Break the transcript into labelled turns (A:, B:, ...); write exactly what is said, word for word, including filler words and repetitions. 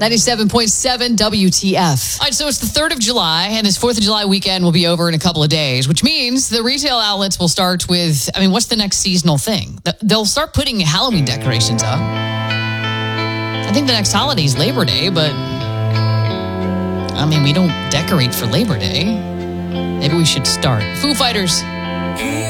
A: ninety-seven point seven W T F. All right, so it's the third of July, and this fourth of July weekend will be over in a couple of days, which means the retail outlets will start with, I mean, what's the next seasonal thing? They'll start putting Halloween decorations up. I think the next holiday is Labor Day, but, I mean, we don't decorate for Labor Day. Maybe we should start. Foo Fighters.